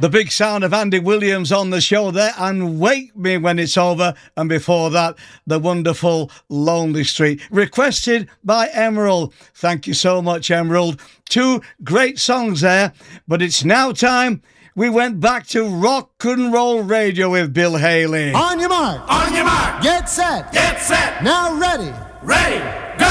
The big sound of Andy Williams on the show there, and Wake Me When It's Over, and before that, the wonderful Lonely Street, requested by Emerald. Thank you so much, Emerald. Two great songs there, but it's now time we went back to rock and roll radio with Bill Haley. On your mark. On your mark. Get set. Get set. Now ready. Ready.